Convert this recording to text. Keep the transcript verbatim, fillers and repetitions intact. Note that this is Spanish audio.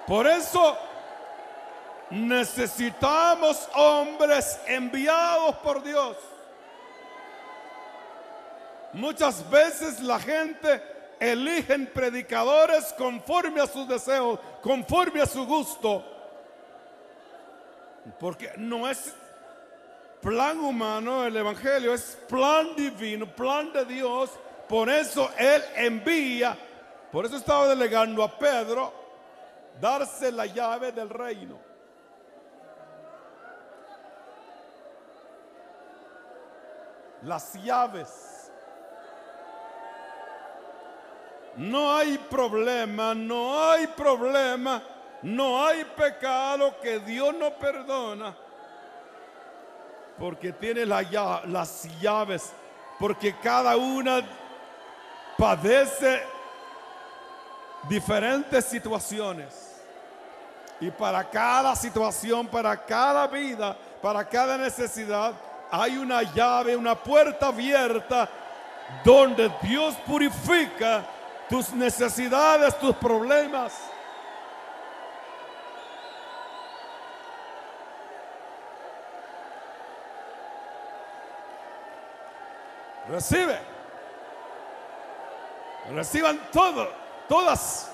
Por eso necesitamos hombres enviados por Dios. Muchas veces la gente elige predicadores conforme a sus deseos, conforme a su gusto, porque no es plan humano el evangelio, es plan divino, plan de Dios. Por eso Él envía. Por eso estaba delegando a Pedro darse la llave del reino. Las llaves. No hay problema, no hay problema, no hay pecado que Dios no perdona, porque tiene la llave, las llaves, porque cada una padece diferentes situaciones, y para cada situación, para cada vida, para cada necesidad, hay una llave, una puerta abierta donde Dios purifica tus necesidades, tus problemas. Recibe. Reciban todo, todas